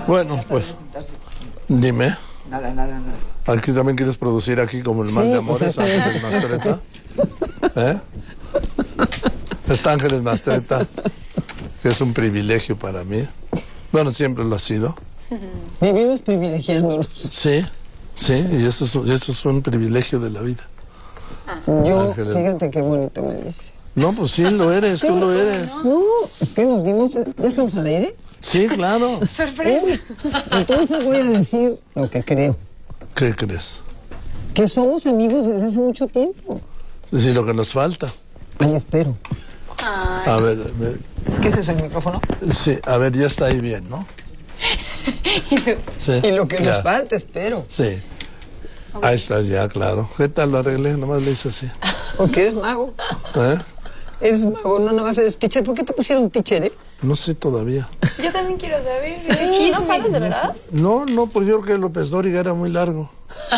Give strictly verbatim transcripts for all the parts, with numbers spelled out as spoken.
Bueno, pues, dime. Nada, nada, nada. ¿Aquí también quieres producir aquí como el Mal Sí, de Amores, Ángeles Mastretta? ¿Eh? Está Ángeles Mastretta, que es un privilegio para mí. Bueno, siempre lo ha sido. Vivimos privilegiándonos. Sí, sí, y eso es, eso es un privilegio de la vida. Yo, Ángeles. fíjate qué bonito me dice. No, pues sí, lo eres, tú lo eres. No, ¿qué nos dimos? ¿Ya estamos al aire? Sí, claro. Sorpresa. ¿Eh? Entonces voy a decir lo que creo. ¿Qué crees? Que somos amigos desde hace mucho tiempo. Sí, lo que nos falta. Ay, espero. A ver, a ver, ¿Qué es eso, el micrófono? sí, a ver, ya está ahí bien, ¿no? Sí, Y lo que ya. nos falta, espero. Sí. Ahí estás ya, claro. ¿Qué tal lo arreglé? Nomás le hice así. Porque eres mago. ¿Eh? Eres mago, no nomás eres teacher. ¿Por qué te pusieron teacher, eh? No sé todavía. Yo también quiero saber. Sí, ¿no sabes de verdad? No, no, pues yo creo que López Dóriga era muy largo.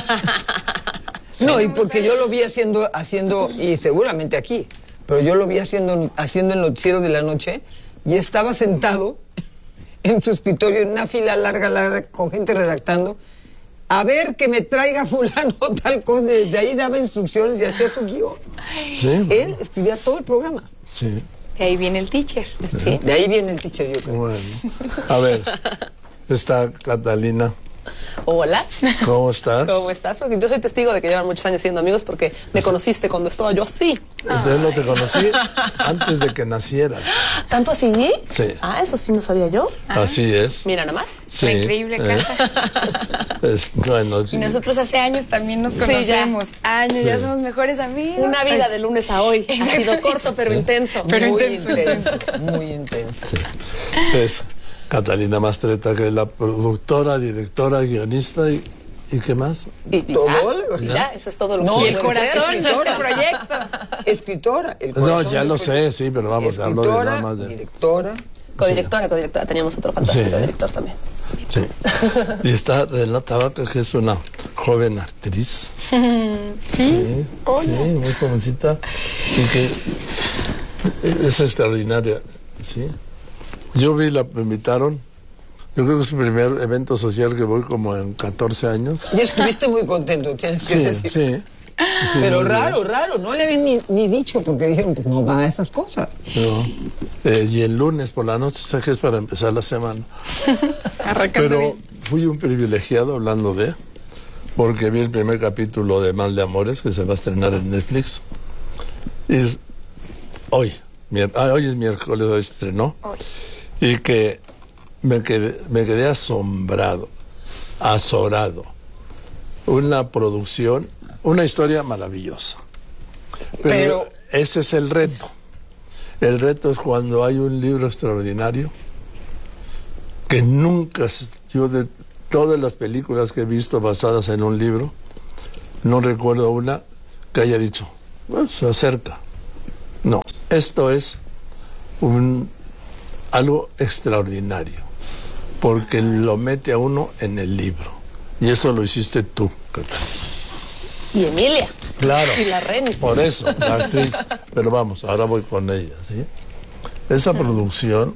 No, y porque yo lo vi haciendo, haciendo, y seguramente aquí, pero yo lo vi haciendo, haciendo el noticiero de la noche, y estaba sentado en su escritorio en una fila larga, larga, con gente redactando, a ver que me traiga fulano tal cosa. Desde ahí daba instrucciones y hacía su guión. Sí. Él escribía todo el programa. Sí. De ahí viene el teacher. Sí. De ahí viene el teacher, yo creo. Bueno. A ver, está Catalina. Hola. ¿Cómo estás? ¿Cómo estás? Porque yo soy testigo de que llevan muchos años siendo amigos porque me conociste cuando estaba yo así. Entonces no te conocí antes de que nacieras. ¿Tanto así? Sí. Ah, eso sí no sabía yo. Así es. Mira nada más. Sí. La increíble ¿eh? casa. Es, bueno, Y nosotros hace años también nos Sí, ya. conocemos. Años, ya Sí. somos mejores amigos. Una vida de lunes a hoy. Ha sido corto pero intenso. Pero muy intenso, intenso, muy intenso. es Catalina Mastretta, que es la productora, directora, guionista y, ¿y qué más? Y, y Todo, ya, y ya, eso es todo lo No, que Y y el es corazón de este escritora. proyecto. Escritora. El No, corazón ya del lo proyecto. sé, sí, pero vamos, hablo de Escritora, nada más de... directora. Codirectora, codirectora. Teníamos otro fantástico Sí. director también. Sí. Y está Renata Vaca, que es una joven actriz. Sí. Sí, sí, muy jovencita. Y que es extraordinaria. Sí. Yo vi, la me invitaron. Yo creo que es el primer evento social que voy como en catorce años. Y estuviste muy contento, tienes que Sí, decir. sí. Sí, Pero muy bien. raro, raro, no le habían ni, ni dicho porque dijeron, pues no va a esas cosas. No. Eh, y el lunes por la noche saqué es para empezar la semana. Arrancando Pero bien. fui un privilegiado hablando de, porque vi el primer capítulo de Mal de Amores que se va a estrenar en Netflix. Y es hoy, mier- ah, hoy es miércoles, hoy se estrenó. Hoy. Y que me quedé, me quedé asombrado, azorado. Una producción, una historia maravillosa. Pero, Pero- ese es el reto. El reto es cuando hay un libro extraordinario que nunca, s- yo de todas las películas que he visto basadas en un libro, no recuerdo una que haya dicho, "Bueno, se acerca". No, esto es un, algo extraordinario, porque lo mete a uno en el libro. Y eso lo hiciste tú, Catalina. Y Emilia. Claro. Y la Reni. Por eso, la actriz. Pero vamos, ahora voy con ella, ¿sí? Esa producción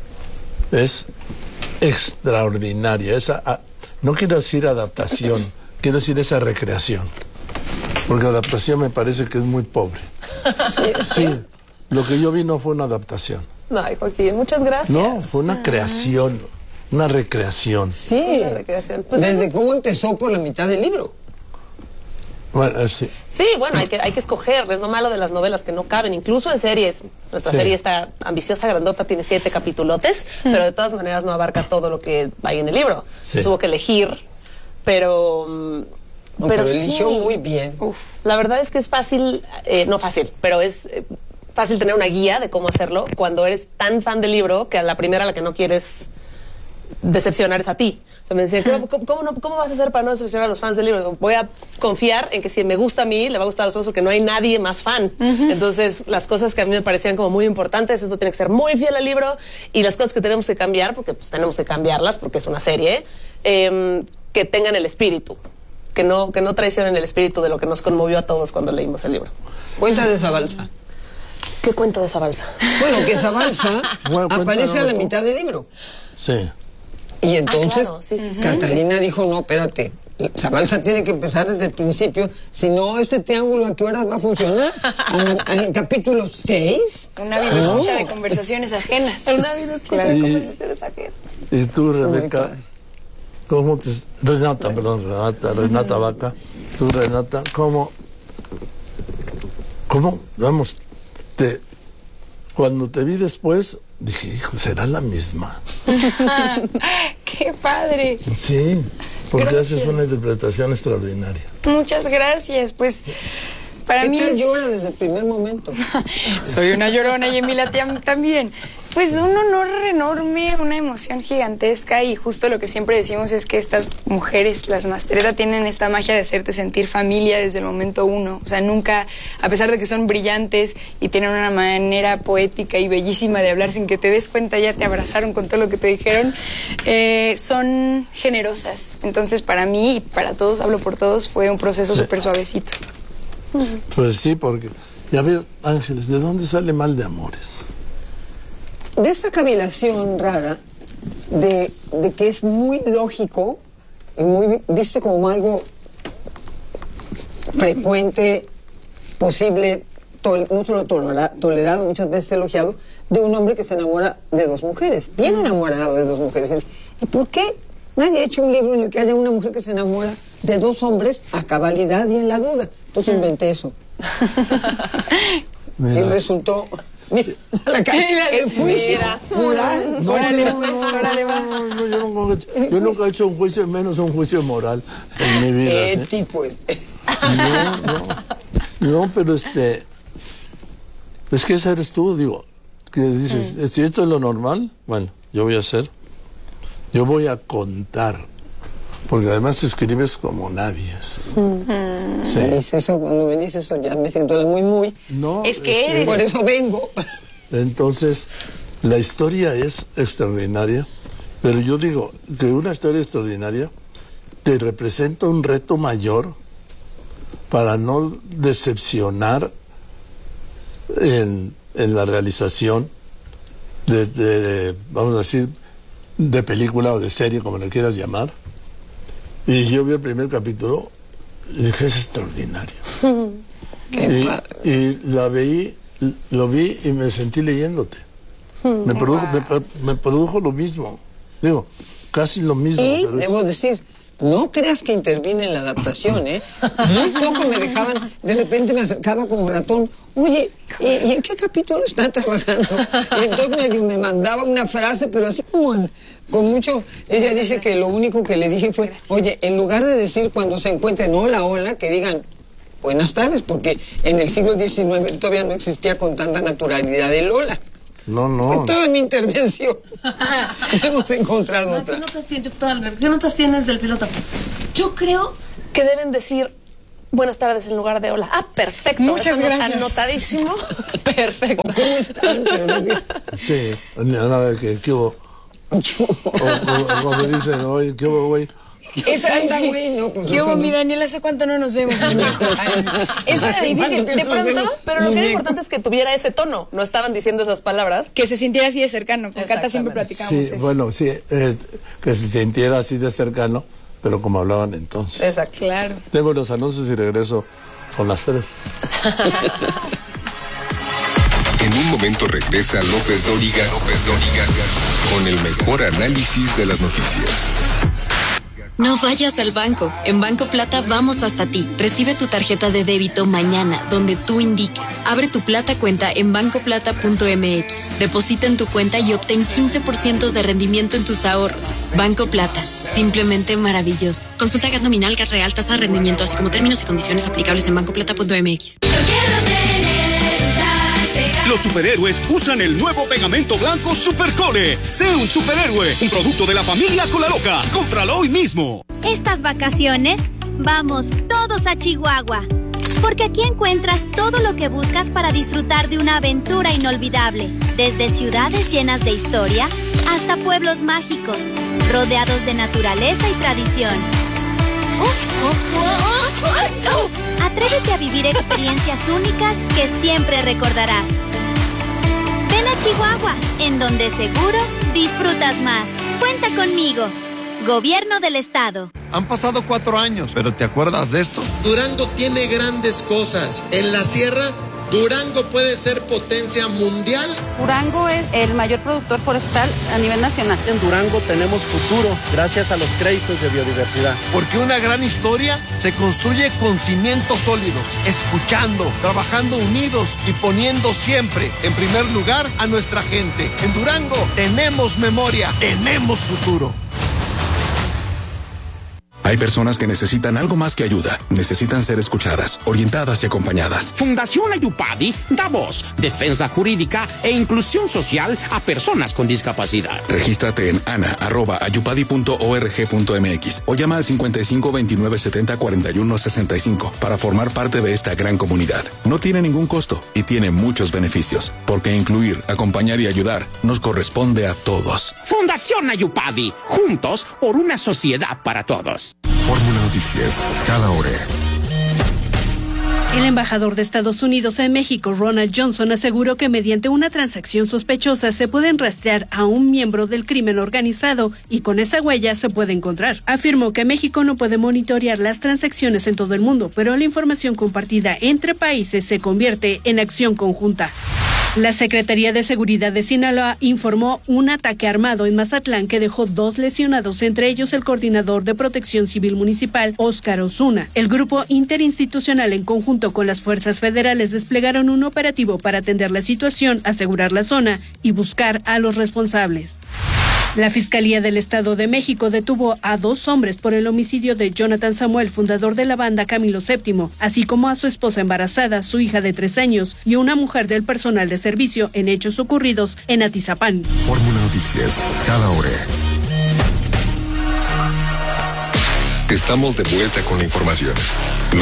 es extraordinaria. Esa, a- no quiero decir adaptación, quiero decir esa recreación. Porque adaptación me parece que es muy pobre. Sí, lo que yo vi no fue una adaptación. Ay, Joaquín, muchas gracias. No, fue una creación, una recreación. Sí, Una recreación. Pues desde eso- cómo empezó por la mitad del libro. Bueno, eh, sí. Sí, bueno, hay que, hay que escoger, es lo malo de las novelas que no caben, incluso en series. Nuestra Sí. serie está ambiciosa, grandota, tiene siete capitulotes, pero de todas maneras no abarca todo lo que hay en el libro. Sí. Entonces, hubo que elegir, pero... mm, No, pero sí. eligió muy bien. Uf, la verdad es que es fácil, eh, no fácil, pero es eh, fácil tener una guía de cómo hacerlo cuando eres tan fan del libro que a la primera a la que no quieres decepcionar es a ti. O sea, me decían, ¿cómo, cómo, cómo no- cómo vas a hacer para no decepcionar a los fans del libro? Voy a confiar en que si me gusta a mí, le va a gustar a los fans porque no hay nadie más fan. Entonces, las cosas que a mí me parecían como muy importantes, esto tiene que ser muy fiel al libro, y las cosas que tenemos que cambiar, porque pues tenemos que cambiarlas, porque es una serie, eh, que tengan el espíritu, que no, que no traicionen el espíritu de lo que nos conmovió a todos cuando leímos el libro. Cuenta de esa balsa. ¿Qué cuento de esa balsa? Bueno, que esa balsa Bueno, aparece a la cuéntanos. mitad del libro. Sí. Y entonces claro, sí, sí, sí. Catalina dijo, no, espérate, esa balsa tiene que empezar desde el principio, si no, este triángulo ¿a qué horas va a funcionar? ¿En el capítulo seis? Una vida escucha de conversaciones ajenas. Una vida escucha Claro. de Y- conversaciones ajenas. Y tú, Rebeca, ¿cómo te... Renata, perdón, Renata, Renata Vaca. Tú, Renata, ¿cómo... ¿Cómo? Vamos, te... Cuando te vi después, dije, hijo, ¿será la misma? ¡Qué padre! Sí, porque Gracias. haces una interpretación extraordinaria. Muchas gracias. Pues para ¿Qué mí tal es... llora desde el primer momento? Soy una llorona y Emilia tam- también. Pues un honor enorme, una emoción gigantesca y justo lo que siempre decimos es que estas mujeres, las Mastretta, tienen esta magia de hacerte sentir familia desde el momento uno. O sea, nunca, a pesar de que son brillantes y tienen una manera poética y bellísima de hablar sin que te des cuenta, ya te abrazaron con todo lo que te dijeron, eh, son generosas. Entonces, para mí y para todos, hablo por todos, fue un proceso Sí. súper suavecito. Pues sí, porque... Ya ver, Ángeles, ¿de dónde sale Mal de Amores? De esta cavilación rara, de, de que es muy lógico y muy visto como algo frecuente, posible, tol- no solo tolera- tolerado, muchas veces elogiado, de un hombre que se enamora de dos mujeres, bien enamorado de dos mujeres. ¿Y por qué nadie ha hecho un libro en el que haya una mujer que se enamora de dos hombres a cabalidad y en la duda? Entonces inventé eso. Mira. Y resultó... Mira, la ca- el juicio Mira. moral. No, Órale, no, pues, no, órale, no, no, no, yo, nunca he hecho, yo nunca he hecho un juicio, menos un juicio moral en mi vida. ¿sí? Ético. es- No, no, no, pero este, es que ese eres tú, digo, que dices, si esto es lo normal, bueno, yo voy a hacer, yo voy a contar, porque además escribes como nadie. ¿sí? Sí. Me dice eso, cuando me dice eso ya me siento muy, muy. No, Es que eres- Por eso vengo. Entonces, la historia es extraordinaria, pero yo digo que una historia extraordinaria te representa un reto mayor para no decepcionar en, en la realización de, de- de, vamos a decir, de película o de serie, como le quieras llamar. Y yo vi el primer capítulo y dije, es extraordinario. Qué Y, padre. y la veí, lo vi y me sentí leyéndote. Me produjo, me, me produjo lo mismo. Digo, casi lo mismo. Y pero es- debo decir, no creas que intervine en la adaptación, ¿eh? Muy poco me dejaban, de repente me acercaba como ratón. Oye, ¿y, y en qué capítulo están trabajando? Y entonces medio me mandaba una frase, pero así como en- con mucho... Ella dice que lo único que le dije fue, oye, en lugar de decir cuando se encuentren hola, hola, que digan buenas tardes, porque en el siglo diecinueve todavía no existía con tanta naturalidad el hola. no, Fue no. toda mi intervención. Hemos encontrado ¿Qué otra. notas tienes, yo, toda la- ¿Qué notas tienes del piloto? Yo creo que deben decir buenas tardes en lugar de hola. Ah, perfecto. Muchas Eso gracias. Anotadísimo. Perfecto. ¿Cómo están? Pero no digo- Sí, nada, que qué hubo. O, o- o como dicen, oye, qué hubo, güey. Eso, Anda, sí. güey, no, pues ¿Qué eso hubo, no. mi Daniel? ¿Hace cuánto no nos vemos, muñeco? Ay, eso era difícil. ¿Cuánto De Nos vemos, pronto, pero lo que era muñeco. importante es que tuviera ese tono. No estaban diciendo esas palabras. Que se sintiera así de cercano. Con Cata siempre Exactamente. platicamos Sí, eso. bueno, sí, eh, que se sintiera así de cercano, pero como hablaban entonces. Exacto. Claro. Tengo los anuncios y regreso con las tres. En un momento regresa López Dóriga, López Dóriga, con el mejor análisis de las noticias. No vayas al banco. En Banco Plata vamos hasta ti. Recibe tu tarjeta de débito mañana, donde tú indiques. Abre tu Plata cuenta en banco plata punto m x. Deposita en tu cuenta y obtén quince por ciento de rendimiento en tus ahorros. Banco Plata. Simplemente maravilloso. Consulta G A T nominal, G A T real, tasa de rendimiento, así como términos y condiciones aplicables en banco plata punto m x. Los superhéroes usan el nuevo pegamento blanco Supercole. Sé un superhéroe, un producto de la familia Colaloca. Cómpralo hoy mismo. Estas vacaciones, vamos todos a Chihuahua, porque aquí encuentras todo lo que buscas para disfrutar de una aventura inolvidable, desde ciudades llenas de historia hasta pueblos mágicos, rodeados de naturaleza y tradición. Atrévete a vivir experiencias únicas que siempre recordarás. Ven a Chihuahua, en donde seguro disfrutas más. Cuenta conmigo. Gobierno del Estado. Han pasado cuatro años, pero ¿te acuerdas de esto? Durango tiene grandes cosas. En la sierra, Durango puede ser potencia mundial. Durango es el mayor productor forestal a nivel nacional. En Durango tenemos futuro gracias a los créditos de biodiversidad. Porque una gran historia se construye con cimientos sólidos, escuchando, trabajando unidos y poniendo siempre en primer lugar a nuestra gente. En Durango tenemos memoria, tenemos futuro. Hay personas que necesitan algo más que ayuda. Necesitan ser escuchadas, orientadas y acompañadas. Fundación Ayupadi da voz, defensa jurídica e inclusión social a personas con discapacidad. Regístrate en ana arroba ayupadi punto org punto mx o llama al cincuenta y cinco veintinueve setenta cuarenta y uno sesenta y cinco para formar parte de esta gran comunidad. No tiene ningún costo y tiene muchos beneficios, porque incluir, acompañar y ayudar nos corresponde a todos. Fundación Ayupadi, juntos por una sociedad para todos. Fórmula Noticias, cada hora. El embajador de Estados Unidos en México, Ronald Johnson, aseguró que mediante una transacción sospechosa se pueden rastrear a un miembro del crimen organizado y con esa huella se puede encontrar. Afirmó que México no puede monitorear las transacciones en todo el mundo, pero la información compartida entre países se convierte en acción conjunta. La Secretaría de Seguridad de Sinaloa informó un ataque armado en Mazatlán que dejó dos lesionados, entre ellos el coordinador de Protección Civil Municipal, Óscar Osuna. El grupo interinstitucional, en conjunto con las fuerzas federales, desplegaron un operativo para atender la situación, asegurar la zona y buscar a los responsables. La Fiscalía del Estado de México detuvo a dos hombres por el homicidio de Jonathan Samuel, fundador de la banda Camilo séptimo, así como a su esposa embarazada, su hija de tres años y una mujer del personal de servicio en hechos ocurridos en Atizapán. Fórmula Noticias, cada hora. Estamos de vuelta con la información.